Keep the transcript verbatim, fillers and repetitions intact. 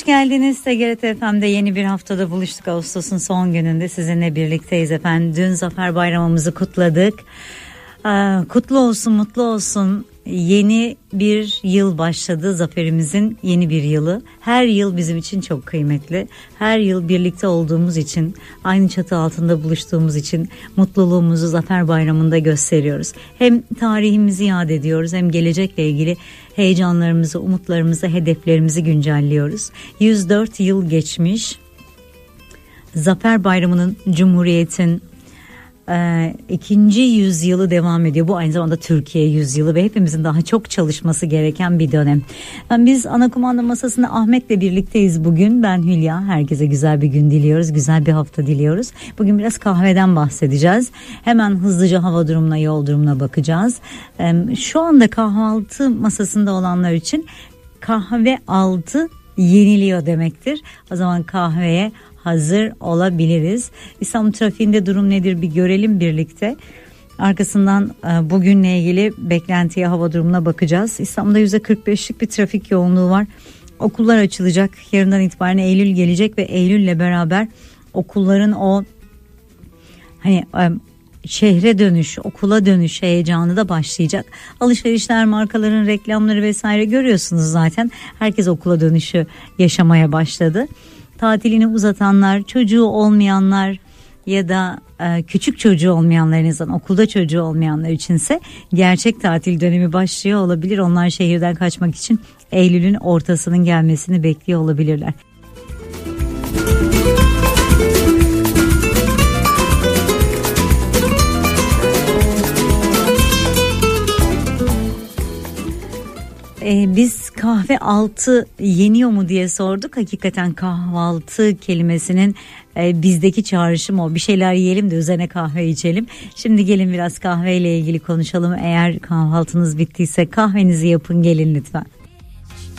Hoş geldiniz. T G R T F M'de yeni bir haftada buluştuk. Ağustos'un son gününde sizinle birlikteyiz efendim. Dün Zafer Bayramımızı kutladık. Kutlu olsun, mutlu olsun. Yeni bir yıl başladı. Zaferimizin yeni bir yılı. Her yıl bizim için çok kıymetli. Her yıl birlikte olduğumuz için, aynı çatı altında buluştuğumuz için mutluluğumuzu Zafer Bayramı'nda gösteriyoruz. Hem tarihimizi yad ediyoruz, hem gelecekle ilgili heyecanlarımızı, umutlarımızı, hedeflerimizi güncelliyoruz. yüz dört yıl geçmiş. Zafer Bayramı'nın, Cumhuriyet'in Ee, ikinci yüzyılı devam ediyor. Bu aynı zamanda Türkiye yüzyılı ve hepimizin daha çok çalışması gereken bir dönem. Yani biz ana kumanda masasında Ahmet'le birlikteyiz bugün. Ben Hülya. Herkese güzel bir gün diliyoruz. Güzel bir hafta diliyoruz. Bugün biraz kahveden bahsedeceğiz. Hemen hızlıca hava durumuna, yol durumuna bakacağız. Ee, şu anda kahvaltı masasında olanlar için kahve altı yeniliyor demektir. O zaman kahveye hazır olabiliriz. İstanbul trafiğinde durum nedir bir görelim birlikte. Arkasından bugünle ilgili beklentiye, hava durumuna bakacağız. İstanbul'da yüzde kırk beşlik bir trafik yoğunluğu var. Okullar açılacak. Yarından itibaren Eylül gelecek ve Eylül'le beraber okulların o hani şehre dönüş, okula dönüş heyecanı da başlayacak. Alışverişler, markaların reklamları vesaire görüyorsunuz zaten. Herkes okula dönüşü yaşamaya başladı. Tatilini uzatanlar, çocuğu olmayanlar ya da e, küçük çocuğu olmayanlar, en azından okulda çocuğu olmayanlar içinse gerçek tatil dönemi başlıyor olabilir. Onlar şehirden kaçmak için Eylül'ün ortasının gelmesini bekliyor olabilirler. Ee, biz kahve altı yeniyor mu diye sorduk. Hakikaten kahvaltı kelimesinin e, bizdeki çağrışımı o. Bir şeyler yiyelim de üzerine kahve içelim. Şimdi gelin biraz kahveyle ilgili konuşalım. Eğer kahvaltınız bittiyse kahvenizi yapın, gelin lütfen.